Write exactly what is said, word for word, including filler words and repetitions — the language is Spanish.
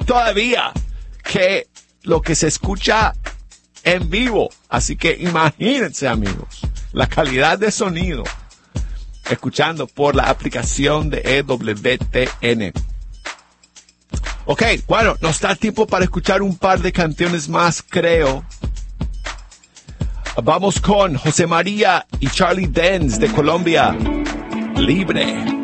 todavía que lo que se escucha en vivo. Así que imagínense, amigos, la calidad de sonido escuchando por la aplicación de E W T N. Ok, bueno, nos da tiempo para escuchar un par de canciones más, creo. Vamos con José María y Charlie Dance de Colombia. Libre.